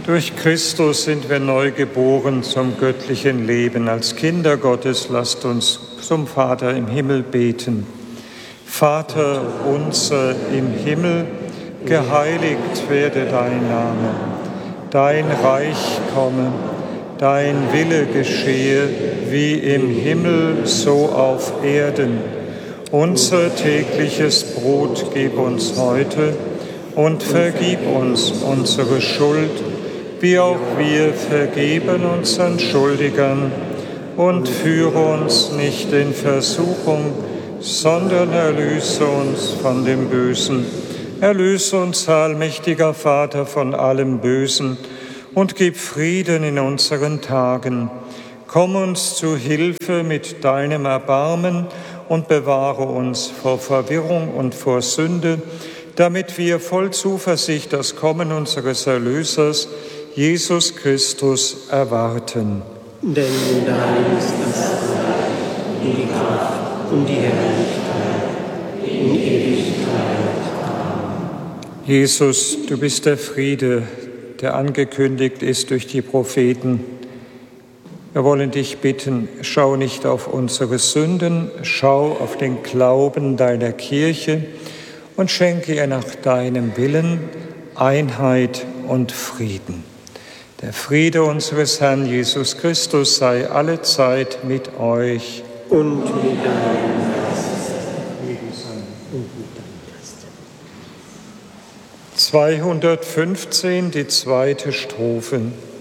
Durch Christus sind wir neu geboren zum göttlichen Leben. Als Kinder Gottes lasst uns zum Vater im Himmel beten. Vater unser im Himmel, geheiligt werde dein Name. Dein Reich komme, dein Wille geschehe, wie im Himmel, so auf Erden. Unser tägliches Brot gib uns heute und vergib uns unsere Schuld, wie auch wir vergeben unseren Schuldigern. Und führe uns nicht in Versuchung, sondern erlöse uns von dem Bösen. Erlöse uns, allmächtiger Vater, von allem Bösen und gib Frieden in unseren Tagen. Komm uns zu Hilfe mit deinem Erbarmen und bewahre uns vor Verwirrung und vor Sünde, damit wir voll Zuversicht das Kommen unseres Erlösers, Jesus Christus, erwarten. Denn dein ist das Reich und die Kraft und die Herrlichkeit in Ewigkeit. Amen. Jesus, du bist der Friede, der angekündigt ist durch die Propheten. Wir wollen dich bitten, schau nicht auf unsere Sünden, schau auf den Glauben deiner Kirche und schenke ihr nach deinem Willen Einheit und Frieden. Der Friede unseres Herrn Jesus Christus sei allezeit mit euch. Und mit deinem Geist. 215, die zweite Strophe.